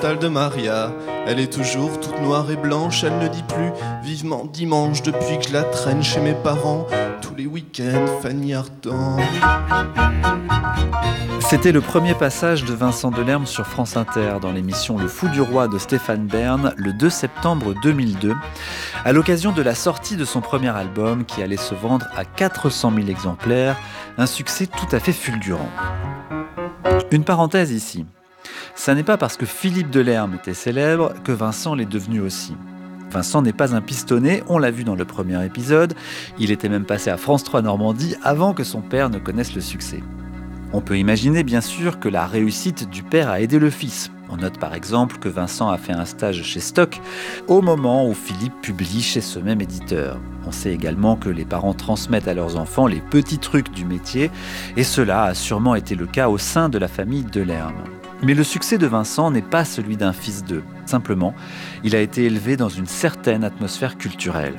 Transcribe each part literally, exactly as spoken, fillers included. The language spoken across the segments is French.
de Maria, elle est toujours toute noire et blanche, elle ne dit plus vivement dimanche depuis que je la traîne chez mes parents tous les week-ends, Fanny Ardant. C'était le premier passage de Vincent Delerme sur France Inter dans l'émission Le Fou du Roi de Stéphane Bern le deux septembre deux mille deux, à l'occasion de la sortie de son premier album qui allait se vendre à quatre cent mille exemplaires, un succès tout à fait fulgurant. Une parenthèse ici. Ça n'est pas parce que Philippe Delerme était célèbre que Vincent l'est devenu aussi. Vincent n'est pas un pistonné, on l'a vu dans le premier épisode, il était même passé à France trois Normandie avant que son père ne connaisse le succès. On peut imaginer bien sûr que la réussite du père a aidé le fils. On note par exemple que Vincent a fait un stage chez Stock au moment où Philippe publie chez ce même éditeur. On sait également que les parents transmettent à leurs enfants les petits trucs du métier et cela a sûrement été le cas au sein de la famille Delerme. Mais le succès de Vincent n'est pas celui d'un fils d'eux. Simplement, il a été élevé dans une certaine atmosphère culturelle.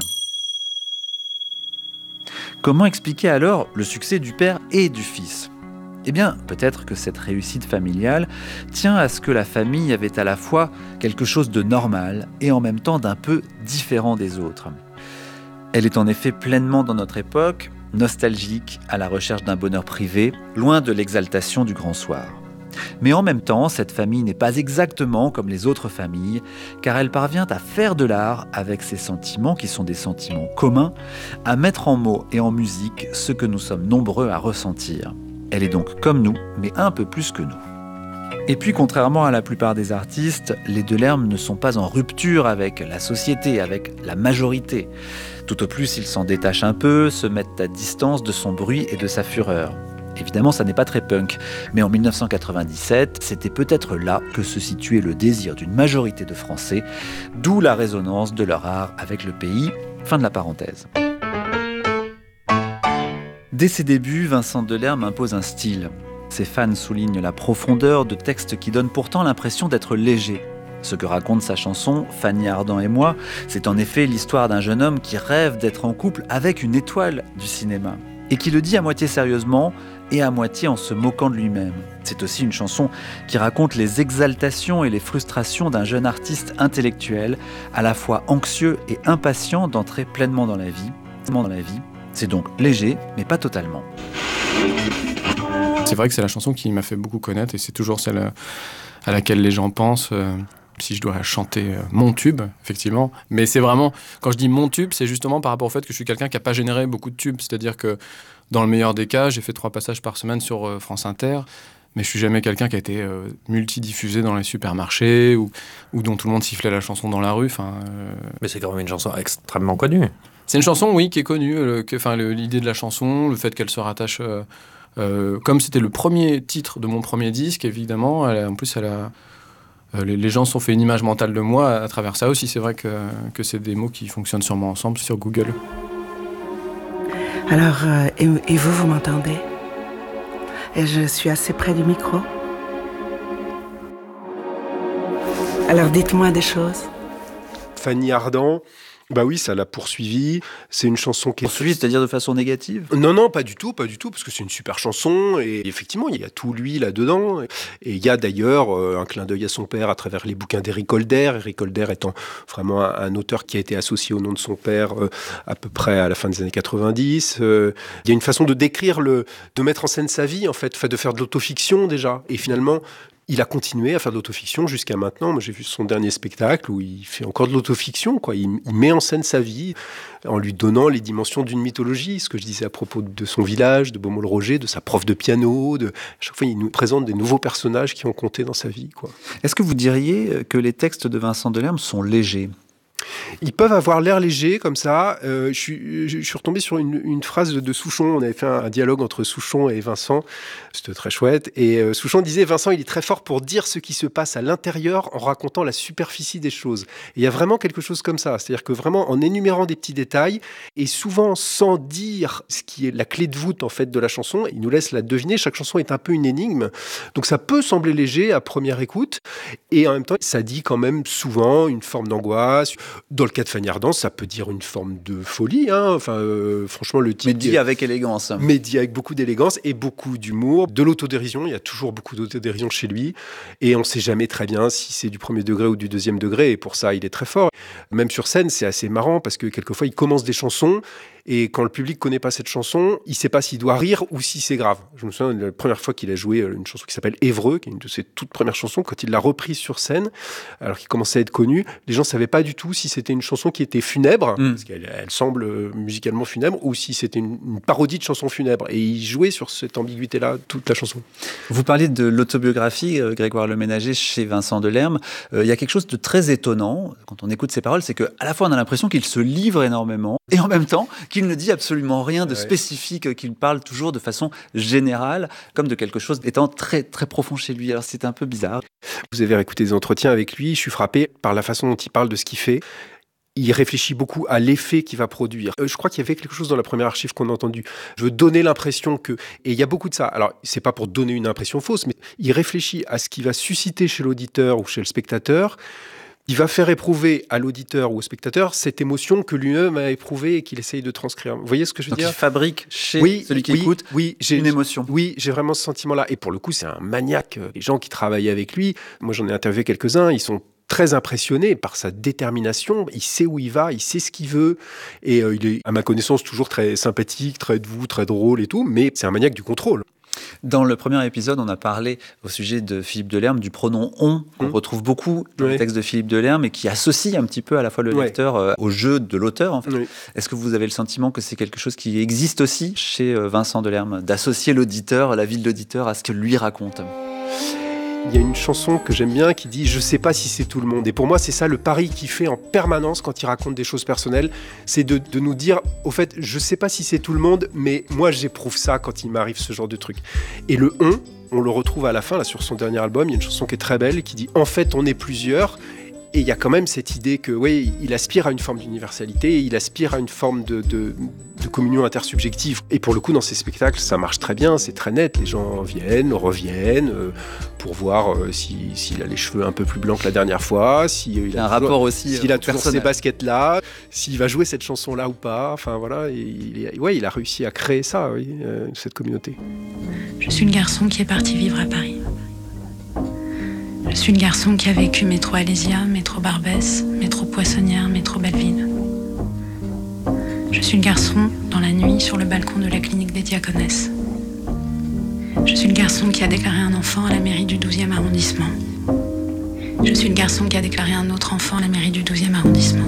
Comment expliquer alors le succès du père et du fils ? Eh bien, peut-être que cette réussite familiale tient à ce que la famille avait à la fois quelque chose de normal et en même temps d'un peu différent des autres. Elle est en effet pleinement dans notre époque, nostalgique, à la recherche d'un bonheur privé, loin de l'exaltation du grand soir. Mais en même temps, cette famille n'est pas exactement comme les autres familles, car elle parvient à faire de l'art avec ses sentiments, qui sont des sentiments communs, à mettre en mots et en musique ce que nous sommes nombreux à ressentir. Elle est donc comme nous, mais un peu plus que nous. Et puis, contrairement à la plupart des artistes, les Delerme ne sont pas en rupture avec la société, avec la majorité. Tout au plus, ils s'en détachent un peu, se mettent à distance de son bruit et de sa fureur. Évidemment, ça n'est pas très punk, mais en dix-neuf cent quatre-vingt-dix-sept, c'était peut-être là que se situait le désir d'une majorité de Français, d'où la résonance de leur art avec le pays. Fin de la parenthèse. Dès ses débuts, Vincent Delerme impose un style. Ses fans soulignent la profondeur de textes qui donnent pourtant l'impression d'être légers. Ce que raconte sa chanson « Fanny Ardant et moi », c'est en effet l'histoire d'un jeune homme qui rêve d'être en couple avec une étoile du cinéma. Et qui le dit à moitié sérieusement et à moitié en se moquant de lui-même. C'est aussi une chanson qui raconte les exaltations et les frustrations d'un jeune artiste intellectuel, à la fois anxieux et impatient d'entrer pleinement dans la vie. Dans la vie. C'est donc léger, mais pas totalement. C'est vrai que c'est la chanson qui m'a fait beaucoup connaître et c'est toujours celle à laquelle les gens pensent. Euh... si je dois chanter mon tube, effectivement. Mais c'est vraiment, quand je dis mon tube, c'est justement par rapport au fait que je suis quelqu'un qui n'a pas généré beaucoup de tubes. C'est-à-dire que, dans le meilleur des cas, j'ai fait trois passages par semaine sur euh, France Inter, mais je suis jamais quelqu'un qui a été euh, multidiffusé dans les supermarchés ou, ou dont tout le monde sifflait la chanson dans la rue. Euh... Mais c'est quand même une chanson extrêmement connue. C'est une chanson, oui, qui est connue. Euh, que, le, l'idée de la chanson, le fait qu'elle se rattache... Euh, euh, comme c'était le premier titre de mon premier disque, évidemment, elle, en plus, elle a... Les gens se sont fait une image mentale de moi à travers ça aussi. C'est vrai que, que c'est des mots qui fonctionnent sûrement ensemble sur Google. Alors, euh, et, et vous, vous m'entendez ? Et je suis assez près du micro ? Alors, dites-moi des choses. Fanny Ardant, bah oui, ça l'a poursuivi. C'est une chanson qui est... Poursuivi, c'est-à-dire de façon négative ? Non, non, pas du tout, pas du tout, parce que c'est une super chanson, et effectivement, il y a tout lui là-dedans. Et il y a d'ailleurs euh, un clin d'œil à son père à travers les bouquins d'Éric Holder, Éric Holder étant vraiment un, un auteur qui a été associé au nom de son père euh, à peu près à la fin des années quatre-vingt-dix. Euh, il y a une façon de décrire, le, de mettre en scène sa vie, en fait, de faire de l'autofiction déjà, et finalement... Il a continué à faire de l'autofiction jusqu'à maintenant. Moi, j'ai vu son dernier spectacle où il fait encore de l'autofiction, quoi. Il, il met en scène sa vie en lui donnant les dimensions d'une mythologie. Ce que je disais à propos de son village, de Beaumont-le-Roger, de sa prof de piano. De... À chaque fois, il nous présente des nouveaux personnages qui ont compté dans sa vie, quoi. Est-ce que vous diriez que les textes de Vincent Delerme sont légers ? Ils peuvent avoir l'air légers comme ça. Euh, je, suis, je suis retombé sur une, une phrase de, de Souchon. On avait fait un, un dialogue entre Souchon et Vincent. C'était très chouette. Et euh, Souchon disait, Vincent, il est très fort pour dire ce qui se passe à l'intérieur en racontant la superficie des choses. Et il y a vraiment quelque chose comme ça. C'est-à-dire que vraiment, en énumérant des petits détails, et souvent sans dire ce qui est la clé de voûte en fait de la chanson, il nous laisse la deviner. Chaque chanson est un peu une énigme. Donc ça peut sembler léger à première écoute. Et en même temps, ça dit quand même souvent une forme d'angoisse. Dans Dans le cas de Fanny Ardant, ça peut dire une forme de folie. Hein. Enfin, euh, franchement, le titre... Mais dit avec élégance. Mais dit avec beaucoup d'élégance et beaucoup d'humour. De l'autodérision, il y a toujours beaucoup d'autodérision chez lui. Et on ne sait jamais très bien si c'est du premier degré ou du deuxième degré. Et pour ça, il est très fort. Même sur scène, c'est assez marrant parce que quelquefois, il commence des chansons et quand le public ne connaît pas cette chanson, il ne sait pas s'il doit rire ou si c'est grave. Je me souviens de la première fois qu'il a joué une chanson qui s'appelle Évreux, qui est une de ses toutes premières chansons, quand il l'a reprise sur scène, alors qu'il commençait à être connu, les gens ne savaient pas du tout si c'était une chanson qui était funèbre, mmh. parce qu'elle elle semble musicalement funèbre, ou si c'était une, une parodie de chanson funèbre. Et il jouait sur cette ambiguïté-là toute la chanson. Vous parliez de l'autobiographie, euh, Grégoire Leménager, chez Vincent Delerme. Euh, il y a quelque chose de très étonnant, quand on écoute ses paroles, c'est qu'à la fois on a l'impression qu'il se livre énormément, et en même temps qu'il ne dit absolument rien de ouais. spécifique, qu'il parle toujours de façon générale, comme de quelque chose étant très, très profond chez lui. Alors c'est un peu bizarre. Vous avez écouté des entretiens avec lui, je suis frappé par la façon dont il parle de ce qu'il fait. Il réfléchit beaucoup à l'effet qu'il va produire. Euh, je crois qu'il y avait quelque chose dans la première archive qu'on a entendu. Je veux donner l'impression que... Et il y a beaucoup de ça. Alors, c'est pas pour donner une impression fausse, mais il réfléchit à ce qu'il va susciter chez l'auditeur ou chez le spectateur. Il va faire éprouver à l'auditeur ou au spectateur cette émotion que lui-même a éprouvée et qu'il essaye de transcrire. Vous voyez ce que je veux Donc dire ? Il fabrique chez oui, celui qui oui, écoute oui, j'ai, une émotion. Oui, j'ai vraiment ce sentiment-là. Et pour le coup, c'est un maniaque. Les gens qui travaillent avec lui, moi j'en ai interviewé quelques-uns, ils sont très impressionné par sa détermination. Il sait où il va, il sait ce qu'il veut. Et euh, il est, à ma connaissance, toujours très sympathique, très doux, très drôle et tout. Mais c'est un maniaque du contrôle. Dans le premier épisode, on a parlé au sujet de Philippe Delerme du pronom « on » qu'on mmh. retrouve beaucoup dans oui. le texte de Philippe Delerme et qui associe un petit peu à la fois le ouais. lecteur euh, au jeu de l'auteur. En fait. Oui. Est-ce que vous avez le sentiment que c'est quelque chose qui existe aussi chez euh, Vincent Delerme, d'associer l'auditeur, la vie de l'auditeur à ce que lui raconte ? Il y a une chanson que j'aime bien qui dit « Je sais pas si c'est tout le monde ». Et pour moi, c'est ça le pari qu'il fait en permanence quand il raconte des choses personnelles. C'est de, de nous dire, au fait, je sais pas si c'est tout le monde, mais moi, j'éprouve ça quand il m'arrive ce genre de truc. Et le « on », on le retrouve à la fin, là, sur son dernier album. Il y a une chanson qui est très belle, qui dit « En fait, on est plusieurs ». Et il y a quand même cette idée que, oui, il aspire à une forme d'universalité, il aspire à une forme de, de, de communion intersubjective. Et pour le coup, dans ces spectacles, ça marche très bien, c'est très net. Les gens viennent, reviennent, euh, pour voir euh, si, s'il a les cheveux un peu plus blancs que la dernière fois, si, euh, il a un toujours, rapport aussi s'il a toujours personnel. ces baskets-là, s'il va jouer cette chanson-là ou pas. Enfin voilà, et il, est, ouais, il a réussi à créer ça, oui, euh, cette communauté. Je suis le garçon qui est parti vivre à Paris. Je suis le garçon qui a vécu métro Alésia, métro Barbès, métro Poissonnière, métro Belleville. Je suis le garçon, dans la nuit, sur le balcon de la clinique des Diaconesses. Je suis le garçon qui a déclaré un enfant à la mairie du douzième arrondissement. Je suis le garçon qui a déclaré un autre enfant à la mairie du douzième arrondissement.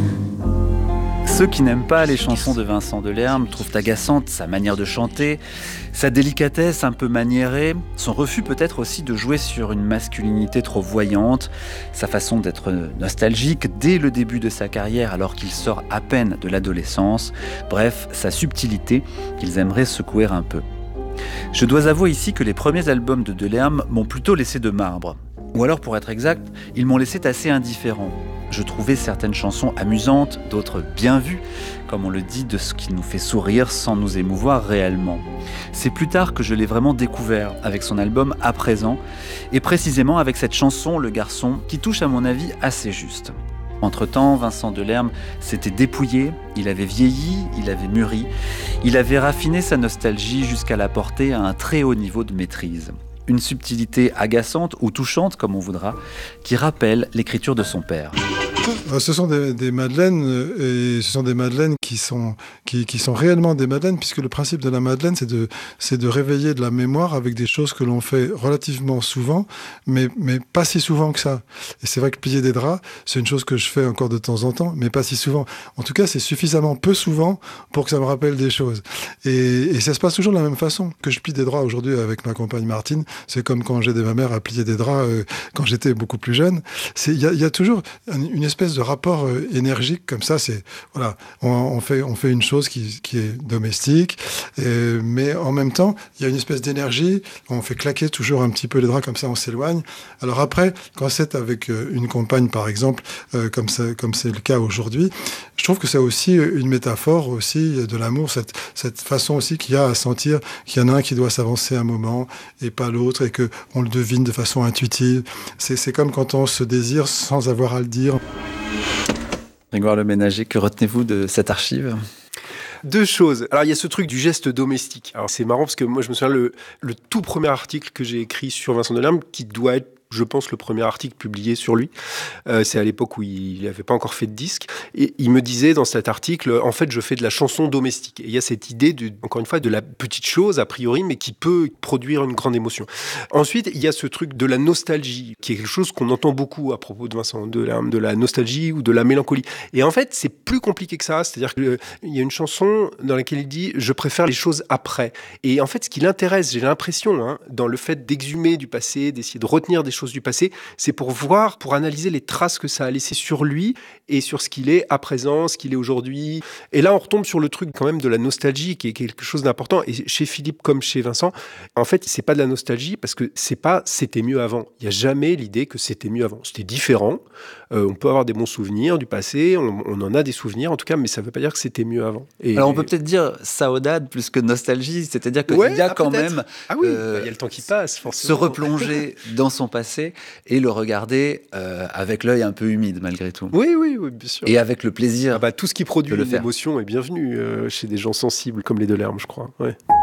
Ceux qui n'aiment pas les chansons de Vincent Delerme trouvent agaçante sa manière de chanter, sa délicatesse un peu maniérée, son refus peut-être aussi de jouer sur une masculinité trop voyante, sa façon d'être nostalgique dès le début de sa carrière alors qu'il sort à peine de l'adolescence, bref, sa subtilité qu'ils aimeraient secouer un peu. Je dois avouer ici que les premiers albums de Delerme m'ont plutôt laissé de marbre. Ou alors, pour être exact, ils m'ont laissé assez indifférent. Je trouvais certaines chansons amusantes, d'autres bien vues, comme on le dit, de ce qui nous fait sourire sans nous émouvoir réellement. C'est plus tard que je l'ai vraiment découvert avec son album À présent, et précisément avec cette chanson Le Garçon, qui touche à mon avis assez juste. Entre-temps, Vincent Delerme s'était dépouillé, il avait vieilli, il avait mûri, il avait raffiné sa nostalgie jusqu'à la porter à un très haut niveau de maîtrise. Une subtilité agaçante ou touchante, comme on voudra, qui rappelle l'écriture de son père. Ce sont des, des madeleines, et ce sont des madeleines qui sont, qui, qui sont réellement des madeleines, puisque le principe de la madeleine, c'est de, c'est de réveiller de la mémoire avec des choses que l'on fait relativement souvent, mais, mais pas si souvent que ça. Et c'est vrai que plier des draps, c'est une chose que je fais encore de temps en temps, mais pas si souvent. En tout cas, c'est suffisamment peu souvent pour que ça me rappelle des choses. Et, et ça se passe toujours de la même façon. Que je plie des draps aujourd'hui avec ma compagne Martine, c'est comme quand j'aidais ma mère à plier des draps euh, quand j'étais beaucoup plus jeune. Il y a, y a toujours une espèce de rapport euh, énergique comme ça. C'est voilà, on, on fait on fait une chose qui, qui est domestique, euh, mais en même temps, il y a une espèce d'énergie. On fait claquer toujours un petit peu les draps comme ça, on s'éloigne. Alors après, quand c'est avec euh, une compagne, par exemple, euh, comme ça, comme c'est le cas aujourd'hui, je trouve que c'est aussi une métaphore aussi de l'amour, cette cette façon aussi qu'il y a à sentir qu'il y en a un qui doit s'avancer un moment et pas l'autre, et que on le devine de façon intuitive. C'est c'est comme quand on se désire sans avoir à le dire. Grégoire Le Ménager, que retenez-vous de cette archive ? Deux choses. Alors, il y a ce truc du geste domestique. Alors, c'est marrant parce que moi, je me souviens, le, le tout premier article que j'ai écrit sur Vincent Delerme, qui doit être, je pense, le premier article publié sur lui. Euh, c'est à l'époque où il n'avait pas encore fait de disque. Et il me disait dans cet article, en fait, je fais de la chanson domestique. Et il y a cette idée, de, encore une fois, de la petite chose, a priori, mais qui peut produire une grande émotion. Ensuite, il y a ce truc de la nostalgie, qui est quelque chose qu'on entend beaucoup à propos de Vincent Delerme, de la nostalgie ou de la mélancolie. Et en fait, c'est plus compliqué que ça. C'est-à-dire qu'il y a une chanson dans laquelle il dit « Je préfère les choses après ». Et en fait, ce qui l'intéresse, j'ai l'impression, hein, dans le fait d'exhumer du passé, d'essayer de retenir des choses du passé, c'est pour voir, pour analyser les traces que ça a laissé sur lui et sur ce qu'il est à présent, ce qu'il est aujourd'hui. Et là, on retombe sur le truc quand même de la nostalgie, qui est quelque chose d'important. Et chez Philippe comme chez Vincent, en fait, c'est pas de la nostalgie parce que c'est pas « c'était mieux avant ». Il n'y a jamais l'idée que c'était mieux avant. C'était différent. Euh, on peut avoir des bons souvenirs du passé, on, on en a des souvenirs en tout cas, mais ça ne veut pas dire que c'était mieux avant. Et, Alors on peut peut-être dire saudade plus que nostalgie, c'est-à-dire qu'il ouais, y a ah, quand peut-être. même ah oui, euh, bah, il y a le temps qui passe, forcément. Se replonger dans son passé et le regarder euh, avec l'œil un peu humide malgré tout. Oui, oui, oui, bien sûr. Et avec le plaisir. Ah bah, tout ce qui produit de le une faire. émotion est bienvenu euh, chez des gens sensibles comme les Delerme, je crois. Ouais.